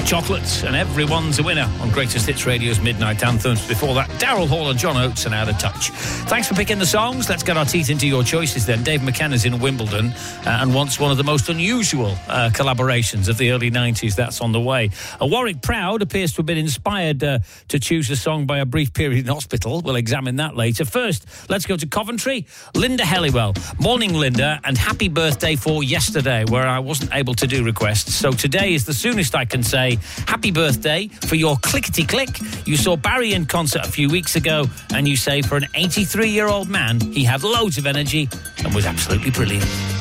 Hot Chocolates and Everyone's a Winner on Greatest Hits Radio's Midnight Anthems. Before that, Daryl Hall and John Oates and Out of Touch. Thanks for picking the songs. Let's get our teeth into your choices then. Dave McKenna's in Wimbledon and wants one of the most unusual collaborations of the early 90s. That's on the way. Warwick Proud appears to have been inspired to choose a song by a brief period in hospital. We'll examine that later. First, let's go to Coventry. Linda Helliwell. Morning, Linda, and happy birthday for yesterday, where I wasn't able to do requests. So today is the soonest I can say happy birthday for your clickety-click. You saw Barry in concert a few weeks ago, and you say for an 83-year-old man, he had loads of energy and was absolutely brilliant.